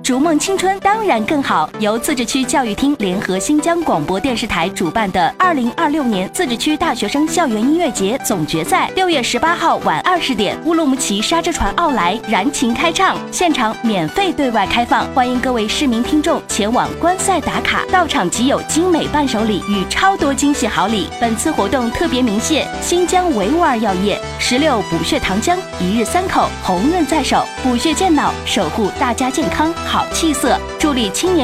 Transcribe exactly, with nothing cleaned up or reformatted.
逐梦青春当然更好。由自治区教育厅联合新疆广播电视台主办的二零二六年自治区大学生校园音乐节总决赛，六月十八号晚二十点，乌鲁木齐沙之船奥莱燃情开唱，现场免费对外开放，欢迎各位市民听众前往观赛打卡，到场即有精美伴手礼与超多惊喜好礼。本次活动特别鸣谢新疆维吾尔药业、石榴补血糖浆、一日三口、红润在手，补血健脑，守护大家健康好气色，助力青年